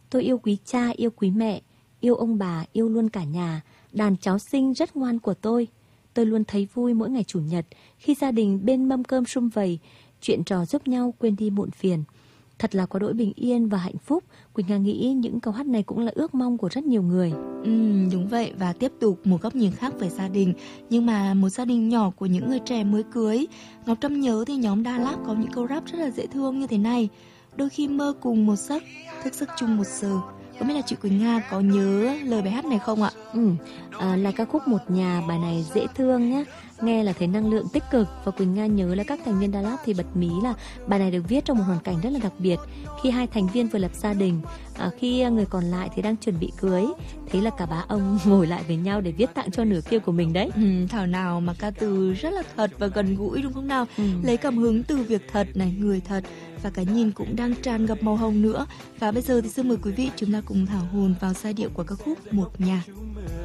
Tôi yêu quý cha, yêu quý mẹ, yêu ông bà, yêu luôn cả nhà. Đàn cháu xinh rất ngoan của tôi. Tôi luôn thấy vui mỗi ngày Chủ nhật khi gia đình bên mâm cơm sum vầy, chuyện trò giúp nhau quên đi muộn phiền. Thật là có đỗi bình yên và hạnh phúc. Quỳnh Nga nghĩ những câu hát này cũng là ước mong của rất nhiều người. Đúng vậy. Và tiếp tục một góc nhìn khác về gia đình, nhưng mà một gia đình nhỏ của những người trẻ mới cưới. Ngọc Trâm nhớ thì nhóm Đà Lạt có những câu rap rất là dễ thương như thế này: đôi khi mơ cùng một giấc, thức giấc chung một giờ. Không biết là chị Quỳnh Nga có nhớ lời bài hát này không ạ? Là ca khúc Một Nhà, bài này dễ thương nhé. Nghe là thấy năng lượng tích cực. Và Quỳnh Nga nhớ là các thành viên Đà Lạt thì bật mí là bài này được viết trong một hoàn cảnh rất là đặc biệt. Khi hai thành viên vừa lập gia đình, khi người còn lại thì đang chuẩn bị cưới. Thế là cả ba ông ngồi lại với nhau để viết tặng cho nửa kia của mình đấy. Thảo nào mà ca từ rất là thật và gần gũi đúng không nào? Lấy cảm hứng từ việc thật này, người thật, và cái nhìn cũng đang tràn ngập màu hồng nữa. Và bây giờ thì xin mời quý vị chúng ta cùng thảo hồn vào giai điệu của ca khúc Một Nhà.